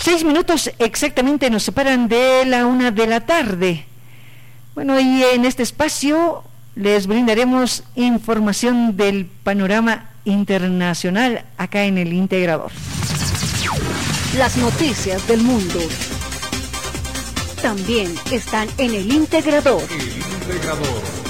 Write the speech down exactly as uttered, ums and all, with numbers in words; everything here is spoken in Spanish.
Seis minutos exactamente nos separan de la una de la tarde. Bueno, y en este espacio les brindaremos información del panorama internacional acá en el Integrador. Las noticias del mundo también están en el Integrador. El Integrador.